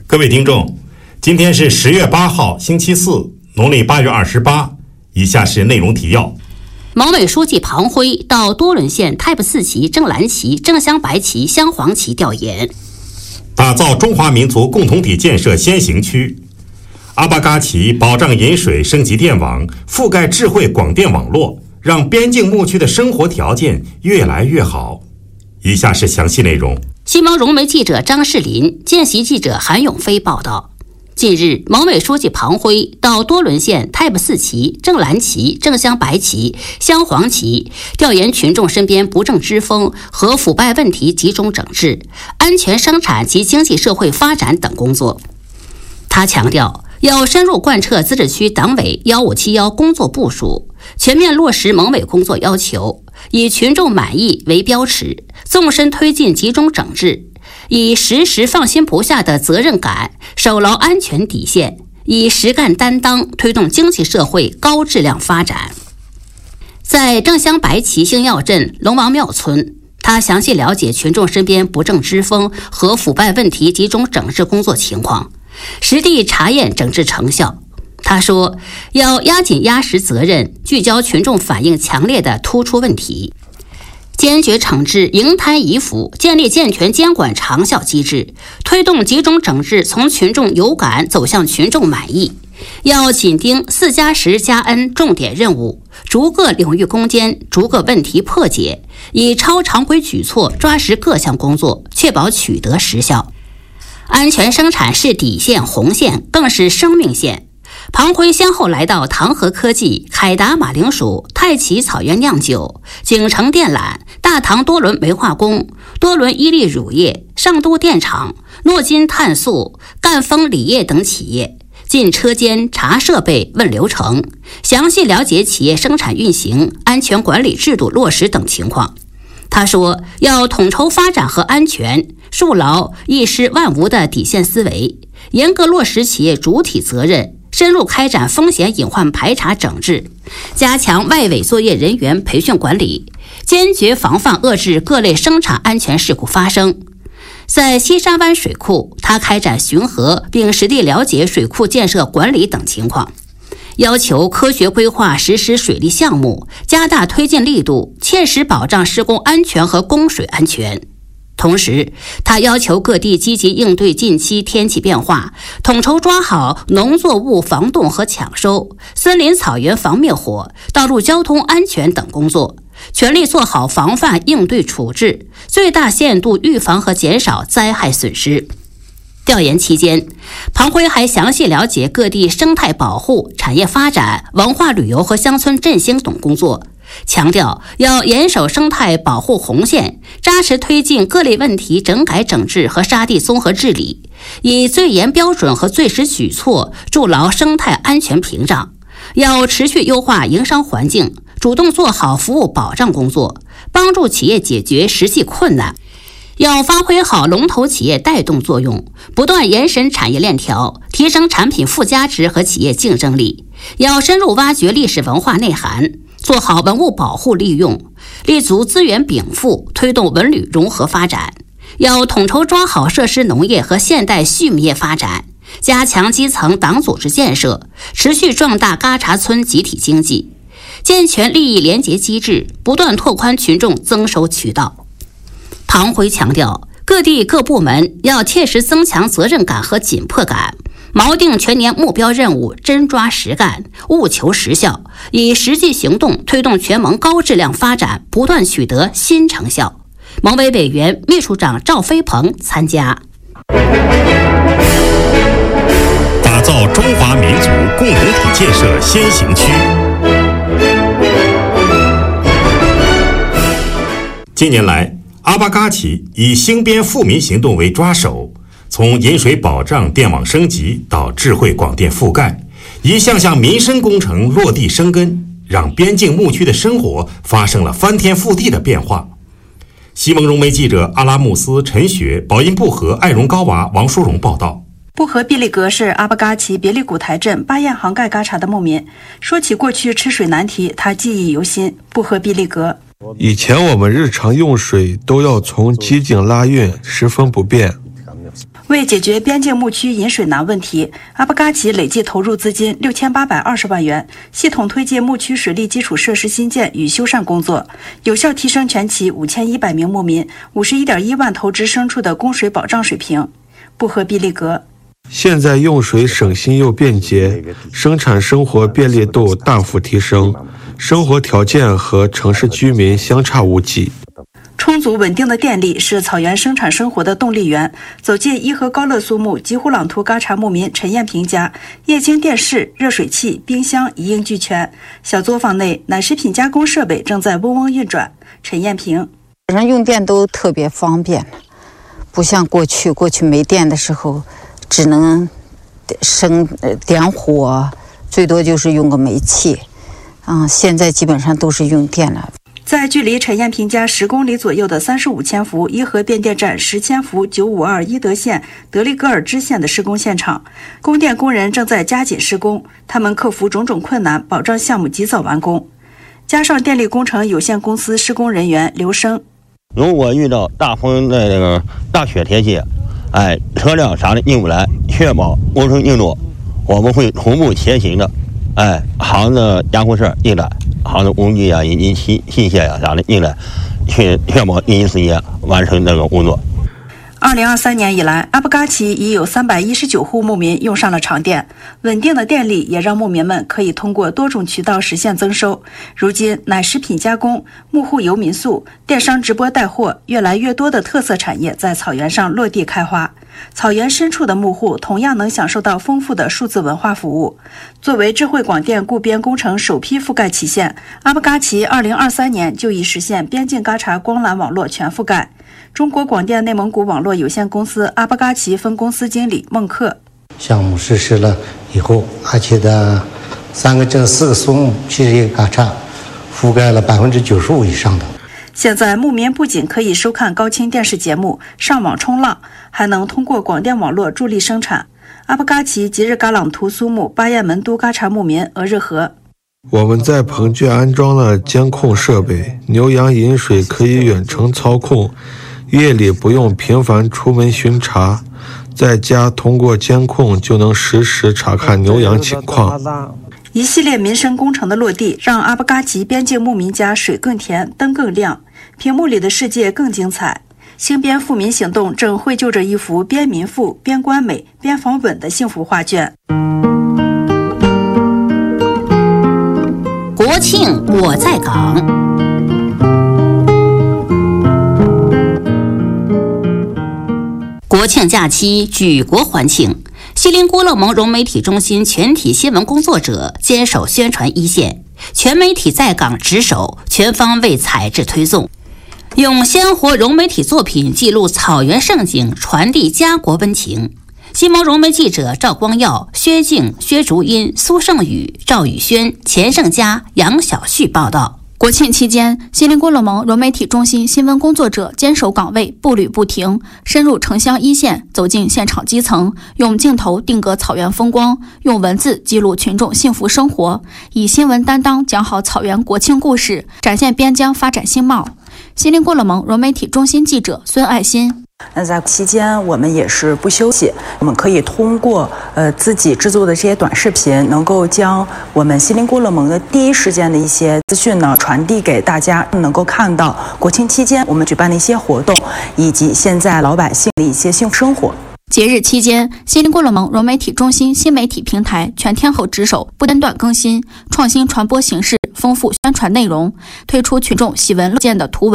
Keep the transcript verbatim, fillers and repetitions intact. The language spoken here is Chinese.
各位听众，今天是十月八号，星期四，农历八月二十八。以下是内容提要。 蒙委书记庞辉到多伦县太仆寺旗、正蓝旗、正镶白旗、镶黄旗调研。 打造中华民族共同体建设先行区。阿巴嘎旗保障饮水升级电网，覆盖智慧广电网络，让边境牧区的生活条件越来越好。以下是详细内容。 新闻融媒记者张世林、见习记者韩永飞报道。近日，蒙委书记庞辉到多伦县太仆寺旗、正蓝旗、正镶白旗、镶黄旗调研群众身边不正之风和腐败问题集中整治、安全生产及经济社会发展等工作。他强调，要深入贯彻自治区党委一五七一工作部署，全面落实蒙委工作要求，以群众满意为标尺，纵深推进集中整治，以时时放心不下的责任感守牢安全底线，以实干担当推动经济社会高质量发展。在正镶白旗星耀镇龙王庙村，他详细了解群众身边不正之风和腐败问题集中整治工作情况，实地查验整治成效。他说，要压紧压实责任，聚焦群众反映强烈的突出问题，坚决惩治营贪遗腐，建立健全监管长效机制，推动集中整治从群众有感走向群众满意。要紧盯四加十加 N 重点任务，逐个领域攻坚，逐个问题破解，以超常规举措抓实各项工作，确保取得实效。安全生产是底线红线，更是生命线。庞辉先后来到唐河科技、凯达马铃薯、太奇草原酿酒、景城电缆、大唐多伦煤化工、多伦伊利乳业、上都电厂、诺金碳素、赣锋锂业等企业，进车间查设备、问流程，详细了解企业生产运行、安全管理制度落实等情况。他说，要统筹发展和安全，树牢一失万无的底线思维，严格落实企业主体责任，深入开展风险隐患排查整治，加强外围作业人员培训管理，坚决防范遏制各类生产安全事故发生。在西沙湾水库，他开展巡河，并实地了解水库建设管理等情况，要求科学规划实施水利项目，加大推进力度，切实保障施工安全和供水安全。同时，他要求各地积极应对近期天气变化，统筹抓好农作物防冻和抢收、森林草原防灭火、道路交通安全等工作，全力做好防范应对处置，最大限度预防和减少灾害损失。调研期间，庞辉还详细了解各地生态保护、产业发展、文化旅游和乡村振兴等工作，强调要严守生态保护红线，扎实推进各类问题整改整治和沙地综合治理，以最严标准和最实举措筑牢生态安全屏障。要持续优化营商环境，主动做好服务保障工作，帮助企业解决实际困难。要发挥好龙头企业带动作用，不断延伸产业链条，提升产品附加值和企业竞争力。要深入挖掘历史文化内涵，做好文物保护利用，立足资源禀赋，推动文旅融合发展。要统筹抓好设施农业和现代畜牧业发展，加强基层党组织建设，持续壮大嘎查村集体经济，健全利益联结机制，不断拓宽群众增收渠道。庞辉强调，各地各部门要切实增强责任感和紧迫感，锚定全年目标任务，真抓实干，务求实效，以实际行动推动全蒙高质量发展不断取得新成效。蒙委委员、秘书长赵飞鹏参加。 打造中华民族共同体建设先行区。近年来，阿巴嘎旗以兴边富民行动为抓手，从饮水保障、电网升级到智慧广电覆盖，一项项民生工程落地生根，让边境牧区的生活发生了翻天覆地的变化。西蒙融媒记者阿拉穆斯、陈雪、宝音布和艾荣高娃、王淑荣报道。 布和毕利格是阿巴嘎旗别利古台镇巴彦杭盖嘎查的牧民。说起过去吃水难题，他记忆犹新。布和毕利格， 以前我们日常用水都要从机井拉运，十分不便。 为解决边境牧区饮水难问题，阿巴嘎奇累计投入资金六千八百二十万元，系统推进牧区水利基础设施新建与修缮工作，有效提升全旗五千一百名牧民五十一点一万头只牲畜的供水保障水平。布荷毕利格。 现在用水省心又便捷，生产生活便利度大幅提升，生活条件和城市居民相差无几。 充足稳定的电力是草原生产生活的动力源。走进伊河高乐苏木吉呼朗图嘎查牧民陈艳平家，液晶电视、热水器、冰箱一应俱全。小作坊内奶食品加工设备正在嗡嗡运转。陈艳平， 晚上用电都特别方便，不像过去，过去没电的时候，只能生点火，最多就是用个煤气。啊、嗯，现在基本上都是用电了。 在距离陈艳平家十公里左右的三十五千伏伊河变电站十千伏九五二伊德县德利戈尔支线的施工现场，供电工人正在加紧施工，他们克服种种困难，保障项目及早完工。加上电力工程有限公司施工人员刘生， 如果遇到大风的那个大雪天气，哎，车辆啥的进不来，确保工程进度，我们会同步前行的，哎，行的家伙事进来。行的工具啊，以及器器械啊啥的进来，去确保第一时间完成这个工作。 二零二三年以来，阿布嘎奇已有三百一十九户牧民用上了长电，稳定的电力也让牧民们可以通过多种渠道实现增收。如今，奶食品加工、牧户游民宿、电商直播带货，越来越多的特色产业在草原上落地开花。草原深处的牧户同样能享受到丰富的数字文化服务。作为智慧广电固边工程首批覆盖旗县，阿布嘎奇二零二三年就已实现边境嘎查光缆网络全覆盖。中国广电内蒙古网络有限公司阿巴嘎奇分公司经理孟克， 项目实施了以后，而且的三个镇、四个苏、七十一个嘎查，覆盖了百分之九十五以上的。 现在牧民不仅可以收看高清电视节目、上网冲浪，还能通过广电网络助力生产。阿巴嘎奇吉日嘎朗图苏木巴彦门都嘎查牧民俄日和。 我们在棚圈安装了监控设备，牛羊饮水可以远程操控，夜里不用频繁出门巡查，在家通过监控就能实时查看牛羊情况。 一系列民生工程的落地，让阿巴嘎奇边境牧民家水更甜，灯更亮，屏幕里的世界更精彩。新边富民行动正绘就着一幅边民富、边关美、边防稳的幸福画卷。 国庆我在岗。国庆假期举国欢庆，锡林郭勒盟融媒体中心全体新闻工作者坚守宣传一线，全媒体在岗值守，全方位采制推送，用鲜活融媒体作品记录草原盛景，传递家国温情。新盟融媒记者赵光耀、薛静、薛竹音、苏胜宇、赵宇轩、钱胜佳、杨小旭报道。 国庆期间，锡林郭勒盟融媒体中心新闻工作者坚守岗位，步履不停，深入城乡一线，走进现场基层，用镜头定格草原风光，用文字记录群众幸福生活，以新闻担当讲好草原国庆故事，展现边疆发展新貌。锡林郭勒盟融媒体中心记者孙爱新。 那在期间，我们也是不休息，我们可以通过呃自己制作的这些短视频，能够将我们锡林郭勒盟的第一时间的一些资讯呢传递给大家，能够看到国庆期间我们举办的一些活动，以及现在老百姓的一些幸福生活。 节日期间，锡林郭勒盟融媒体中心新媒体平台全天候值守，不间断更新，创新传播形式，丰富宣传内容，推出群众喜闻乐见的图文